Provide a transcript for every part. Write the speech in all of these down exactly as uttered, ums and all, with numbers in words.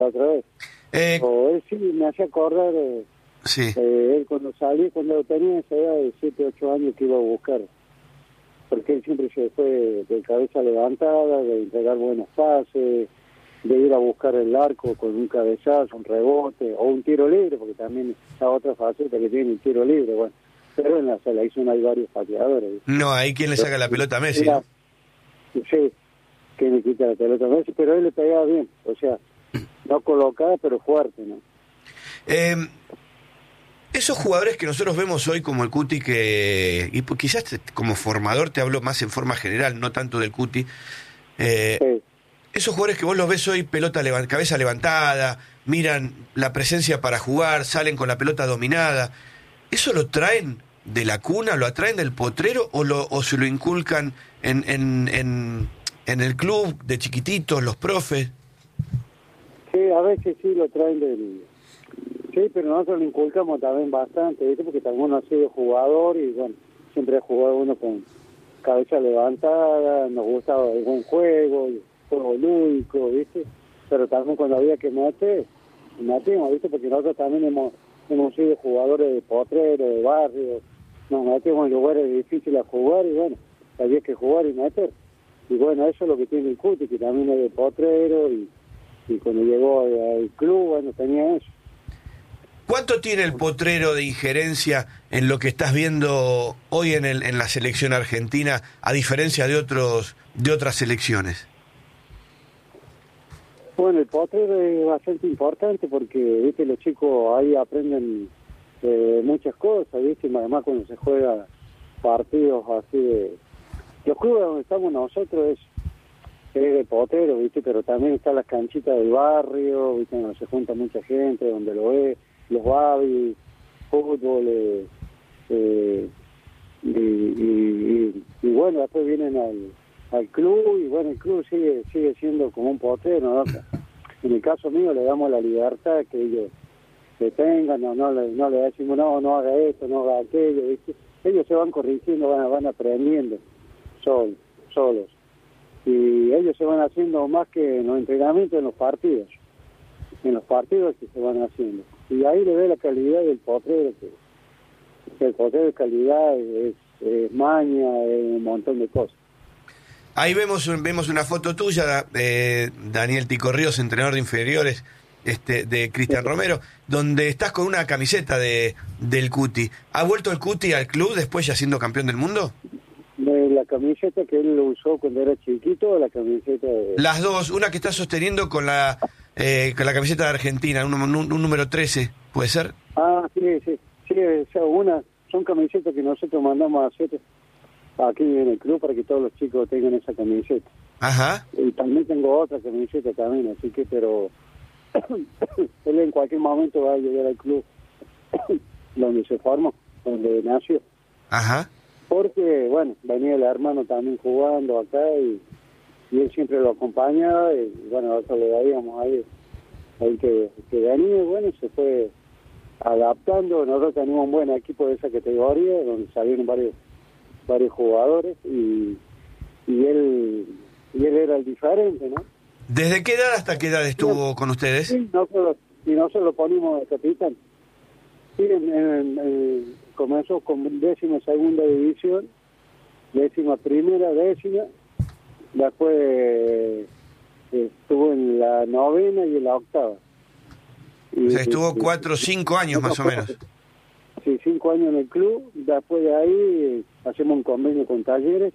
otra vez. Eh, O él sí me hacía acordar, eh, sí. eh, él cuando salí, cuando tenía esa edad de siete, ocho años que iba a buscar. Porque él siempre se fue de cabeza levantada, de entregar buenas pases, de ir a buscar el arco con un cabezazo, un rebote o un tiro libre, porque también está otra faceta que tiene el tiro libre, bueno. Pero en la selección hay varios pateadores. No, ahí quien le saca la pelota a Messi, Era, ¿no? sí, que le quita la pelota a Messi, pero él le pegaba bien, o sea, no colocada, pero fuerte, ¿no? Eh, esos jugadores que nosotros vemos hoy como el Cuti, que y quizás te, como formador te hablo más en forma general, no tanto del Cuti, eh, Sí. esos jugadores que vos los ves hoy, pelota levant, cabeza levantada, miran la presencia para jugar, salen con la pelota dominada, ¿eso lo traen de la cuna, lo atraen del potrero o, lo, o se lo inculcan en, en, en, en el club de chiquititos, los profes? Sí, a veces sí lo traen del... Sí, pero nosotros lo inculcamos también bastante, ¿viste? Porque también uno ha sido jugador y, bueno, siempre ha jugado uno con cabeza levantada, nos gustaba el buen juego, el juego lúdico, ¿viste? Pero también cuando había que meter, metimos, ¿viste? Porque nosotros también hemos, hemos sido jugadores de potrero, de barrio, nos metimos en lugares difíciles a jugar y, bueno, había que jugar y meter. Y, bueno, eso es lo que tiene el Cuti, que también es de potrero y, y cuando llegó al club, bueno, tenía eso. ¿Cuánto tiene el potrero de injerencia en lo que estás viendo hoy en, el, en la selección argentina, a diferencia de otros de otras selecciones? Bueno, el potrero es bastante importante porque, viste, los chicos ahí aprenden eh, muchas cosas, viste, y además cuando se juega partidos así de... Los clubes donde estamos nosotros es, es de potrero, viste, pero también están las canchitas del barrio, viste, donde se junta mucha gente, donde lo ve, los babis, fútbol, eh, eh, y, y, y, y bueno, después vienen al, al club y bueno, el club sigue sigue siendo como un potrero, ¿no? En el caso mío le damos la libertad que ellos que tengan, no, no, le, no le decimos no, no haga esto, no haga aquello, ¿viste? Ellos se van corrigiendo, van, van aprendiendo solos, solos. Y ellos se van haciendo más que en los entrenamientos, en los partidos, en los partidos que se van haciendo. Y ahí le ve la calidad del potrero, que, que el potrero de calidad es, es maña, es un montón de cosas. Ahí vemos un, vemos una foto tuya, eh, Daniel Tico Ríos, entrenador de inferiores este, de Cristian Romero, donde estás con una camiseta de del Cuti. ¿Ha vuelto el Cuti al club después ya siendo campeón del mundo? De la camiseta que él usó cuando era chiquito, la camiseta de... Las dos, una que está sosteniendo con la eh, con la camiseta de Argentina, un, un, un número trece, ¿puede ser? Ah, sí, sí, sí, o sea, una, son camisetas que nosotros mandamos a hacer aquí en el club para que todos los chicos tengan esa camiseta. Ajá. Y también tengo otra camiseta también, así que, pero él en cualquier momento va a llegar al club donde se formó, donde nació. Ajá. Porque, bueno, venía el hermano también jugando acá y, y él siempre lo acompañaba y, bueno, nosotros le daríamos ahí, ahí que, que venía y, bueno, se fue adaptando. Nosotros teníamos un buen equipo de esa categoría, donde salieron varios varios jugadores y, y él y él era el diferente, ¿no? ¿Desde qué edad hasta qué edad estuvo sí, con ustedes? Sí, nosotros, y nosotros lo ponimos de capitán. Sí, en, en, en, comenzó con décima segunda división, décima primera, décima, después eh, estuvo en la novena y en la octava. Y, o sea, estuvo y, cuatro o cinco años más o menos. Sí, cinco años en el club. Después de ahí hacemos un convenio con Talleres.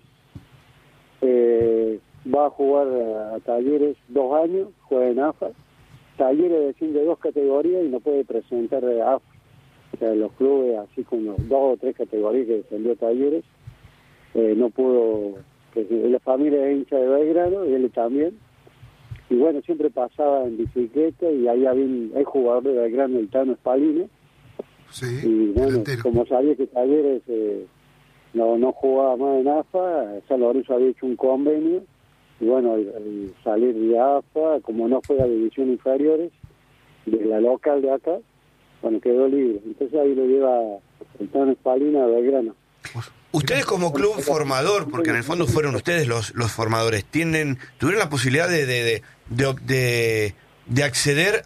Eh, va a jugar a, a Talleres dos años, juega en A F A. Talleres desciende dos categorías y no puede presentar a A F A. O sea, los clubes, así como dos o tres categorías que descendió Talleres, eh, no pudo, que la familia es hincha de Belgrano y él también. Y bueno, siempre pasaba en bicicleta y ahí había un, hay jugador de Belgrano, el Tano Spalini. Sí, y bueno, delantero. Como sabía que Talleres eh, no, no jugaba más en A F A, San Lorenzo había hecho un convenio y bueno, al, al salir de A F A, como no fue a división inferiores de la local de acá, bueno, quedó libre. Entonces ahí lo lleva el Tano Spalini a Belgrano. Ustedes como club formador, porque en el fondo fueron ustedes los, los formadores, tienen tuvieron la posibilidad de de, de, de, de de acceder